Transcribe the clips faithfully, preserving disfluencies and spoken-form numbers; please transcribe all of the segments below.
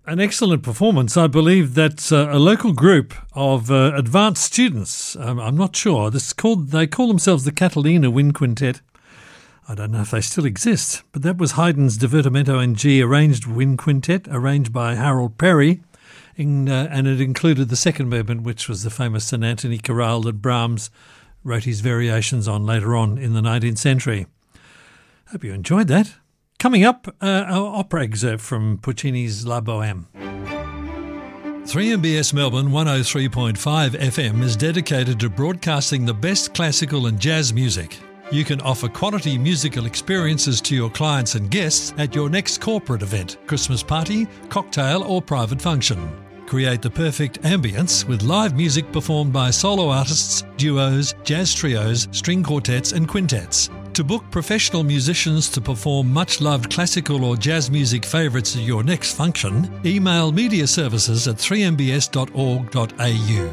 An excellent performance. I believe that's uh, a local group of uh, advanced students. Um, I'm not sure. This is called. They call themselves the Catalina Wind Quintet. I don't know if they still exist, but that was Haydn's Divertimento in G arranged wind quintet, arranged by Harold Perry, in, uh, and it included the second movement, which was the famous Saint Anthony chorale that Brahms wrote his variations on later on in the nineteenth century. Hope you enjoyed that. Coming up, uh, our opera excerpt from Puccini's La Bohème. three M B S Melbourne one oh three point five F M is dedicated to broadcasting the best classical and jazz music. You can offer quality musical experiences to your clients and guests at your next corporate event, Christmas party, cocktail or private function. Create the perfect ambience with live music performed by solo artists, duos, jazz trios, string quartets and quintets. To book professional musicians to perform much-loved classical or jazz music favourites at your next function, email media services at three m b s dot org dot a u.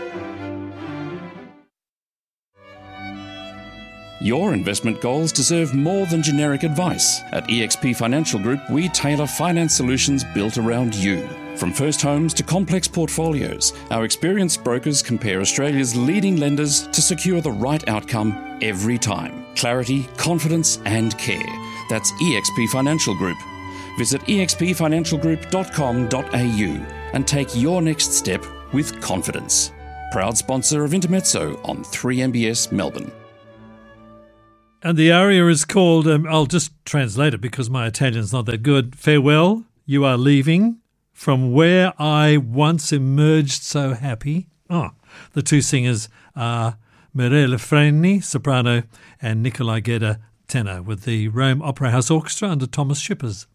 Your investment goals deserve more than generic advice. At E X P Financial Group, we tailor finance solutions built around you. From first homes to complex portfolios, our experienced brokers compare Australia's leading lenders to secure the right outcome every time. Clarity, confidence and care. That's E X P Financial Group. Visit e x p financial group dot com dot a u and take your next step with confidence. Proud sponsor of Intermezzo on three M B S Melbourne. And the aria is called, um, I'll just translate it because my Italian's not that good. Farewell, you are leaving, from where I once emerged so happy. Oh, the two singers are Mirella Freni, soprano, and Nicolai Gedda, tenor, with the Rome Opera House Orchestra under Thomas Shippers.